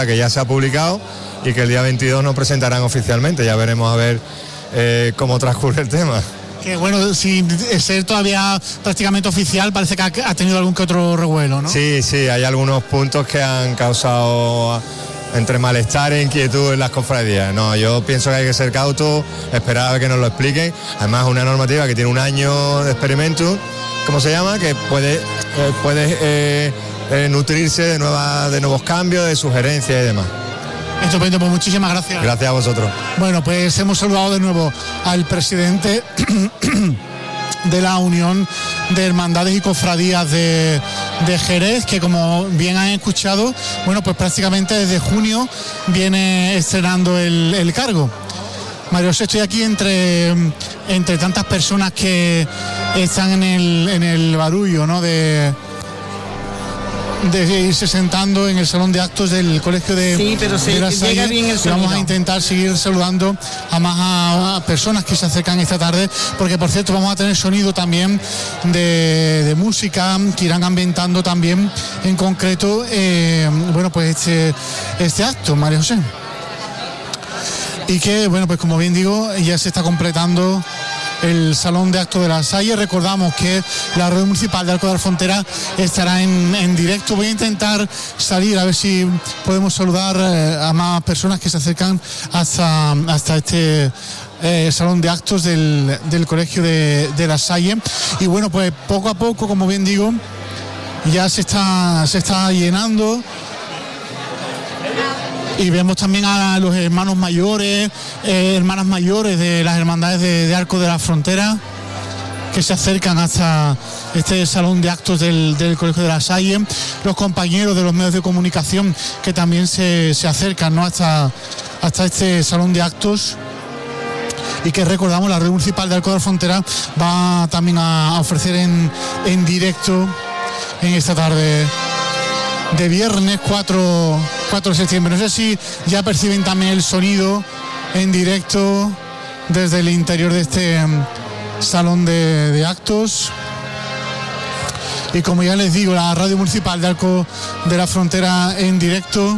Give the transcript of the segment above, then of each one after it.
frontera, que ya se ha publicado y que el día 22 nos presentarán oficialmente. Ya veremos a ver cómo transcurre el tema. Que bueno, sin ser todavía prácticamente oficial, parece que ha tenido algún que otro revuelo, ¿no? Sí, hay algunos puntos que han causado entre malestar e inquietud en las cofradías. No, yo pienso que hay que ser cautos, esperar a que nos lo expliquen. Además, es una normativa que tiene un año de experimento, ¿cómo se llama? Que puede nutrirse de nuevos cambios, de sugerencias y demás. Estupendo, pues muchísimas gracias. Gracias a vosotros. Bueno, pues hemos saludado de nuevo al presidente de la Unión de Hermandades y Cofradías de Jerez, que como bien han escuchado, bueno, pues prácticamente desde junio viene estrenando el cargo. Mario José, estoy aquí entre tantas personas que están en el barullo, ¿no? de irse sentando en el salón de actos del colegio de La Salle. Y vamos a intentar seguir saludando a más personas que se acercan esta tarde, porque por cierto vamos a tener sonido también de música que irán ambientando también en concreto bueno, pues este acto, María José. Y que bueno, pues como bien digo, ya se está completando el salón de actos de La Salle. Recordamos que la radio municipal de Arco de la Frontera estará en directo. Voy a intentar salir a ver si podemos saludar a más personas que se acercan hasta este salón de actos del colegio de La Salle. Y bueno, pues poco a poco, como bien digo, ya se está llenando. Y vemos también a los hermanos mayores, hermanas mayores de las hermandades de Arco de la Frontera, que se acercan hasta este salón de actos del colegio de La Salle, los compañeros de los medios de comunicación que también se acercan, ¿no? hasta este salón de actos. Y que recordamos, la red municipal de Arco de la Frontera va también a ofrecer en directo en esta tarde de viernes 4 de septiembre. No sé si ya perciben también el sonido en directo desde el interior de este salón de actos. Y como ya les digo, la radio municipal de Arco de la Frontera en directo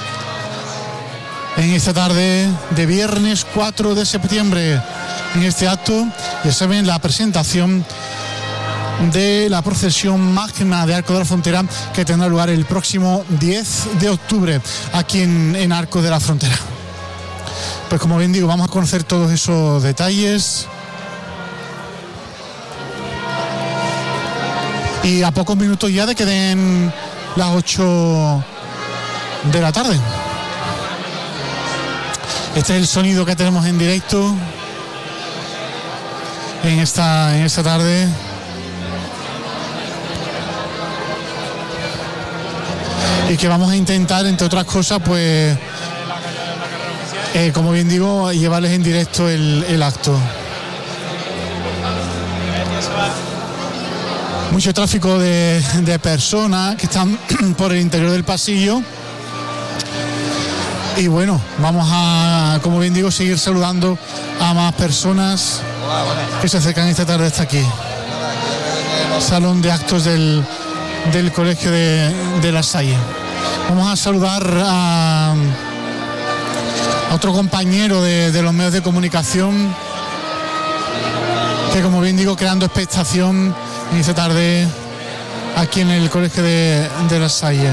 en esta tarde de viernes 4 de septiembre. En este acto, ya saben, la presentación de la procesión magna de Arco de la Frontera, que tendrá lugar el próximo 10 de octubre aquí en Arco de la Frontera. Pues como bien digo, vamos a conocer todos esos detalles. Y a pocos minutos ya de que den las 8 de la tarde. Este es el sonido que tenemos en directo en esta tarde. Y que vamos a intentar, entre otras cosas, pues, como bien digo, llevarles en directo el acto. Mucho tráfico de personas que están por el interior del pasillo. Y bueno, vamos a, como bien digo, seguir saludando a más personas que se acercan esta tarde hasta aquí. Salón de actos del colegio de La Salle. Vamos a saludar a otro compañero de los medios de comunicación que, como bien digo, creando expectación en esta tarde aquí en el colegio de La Salle.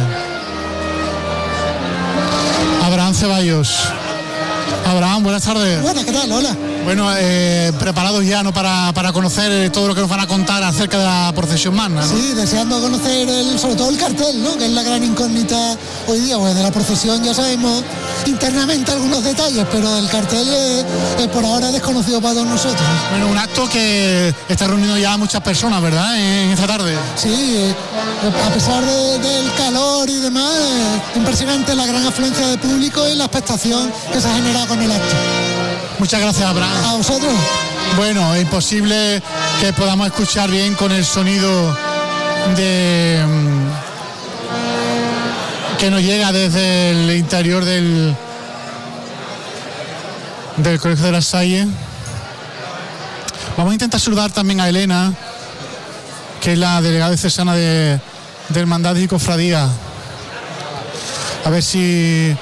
Abraham Ceballos. Abraham, buenas tardes. Buenas, ¿qué tal? Hola. Bueno, preparados ya, ¿no?, para conocer todo lo que nos van a contar acerca de la procesión magna, ¿no? Sí, deseando conocer sobre todo el cartel, ¿no?, que es la gran incógnita hoy día. Pues de la procesión ya sabemos internamente algunos detalles, pero el cartel es por ahora desconocido para todos nosotros. Bueno, un acto que está reuniendo ya a muchas personas, ¿verdad?, en esta tarde. Sí, a pesar del calor y demás, es impresionante la gran afluencia de público y la expectación que se ha generado con el acto. Muchas gracias, Abraham. A vosotros. Bueno, es imposible que podamos escuchar bien con el sonido que nos llega desde el interior del colegio de La Salle. Vamos a intentar saludar también a Elena, que es la delegada diocesana de Hermandades y Cofradías. A ver si